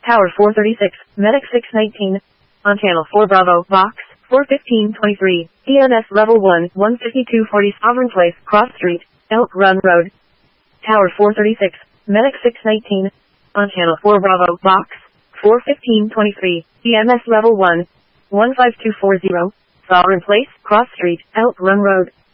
Tower 436, Medic 619. On Channel 4 Bravo, Box 41523. EMS Level 1, 15240 Sovereign Place, Cross Street, Elk Run Road. Tower 436, Medic 619. On Channel 4 Bravo, Box 41523. EMS Level 1, 15240. Sovereign Place, Cross Street, Elk Run Road.